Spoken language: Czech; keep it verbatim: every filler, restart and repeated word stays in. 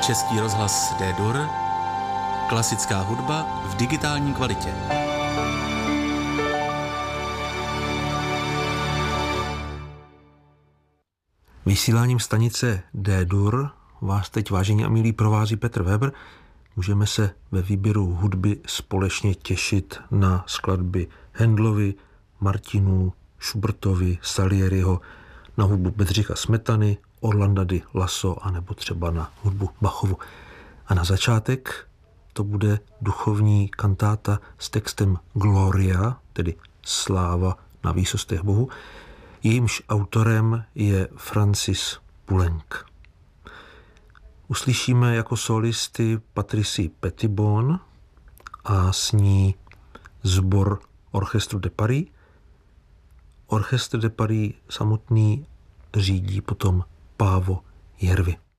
Český rozhlas D-Dur, klasická hudba v digitální kvalitě. Vysíláním stanice D-Dur vás teď, vážení a milí, provází Petr Weber. Můžeme se ve výběru hudby společně těšit na skladby Handlovy, Martinů, Schubertovi, Salieriho, na hudbu Bedřicha Smetany, Orlanda di Lasso a nebo třeba na hudbu Bachovu. A na začátek to bude duchovní kantáta s textem Gloria, tedy sláva na výsostech Bohu. Jejímž autorem je Francis Poulenc. Uslyšíme jako solisty Patricie Petitbon a s ní sbor Orchestre de Paris. Orchestre de Paris samotný řídí potom Pávo Järvi.